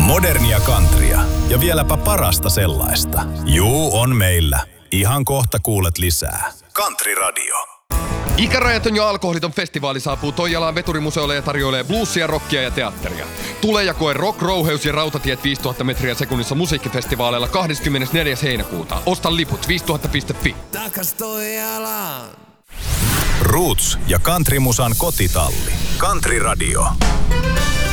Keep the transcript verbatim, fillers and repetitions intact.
Modernia countrya ja vieläpä parasta sellaista. Juu, on meillä. Ihan kohta kuulet lisää. Country Radio. Ikärajaton ja alkoholiton festivaali saapuu Toijalaan Veturimuseolle ja tarjoilee bluesia, rockia ja teatteria. Tule ja koe Rock, Rouheus ja Rautatiet viisituhatta metriä sekunnissa musiikkifestivaaleilla kahdeskymmenesneljäs heinäkuuta. Osta liput viisituhatta piste fi. Takas Toijalaan. Roots ja countrymusan kotitalli. Country Radio.